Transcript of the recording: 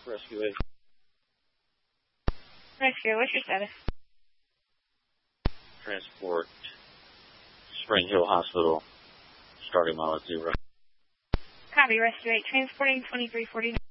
Rescue 8. Rescue, what's your status? Transport Spring Hill Hospital, starting mile at 0. Copy, Rescue 8, transporting 2349.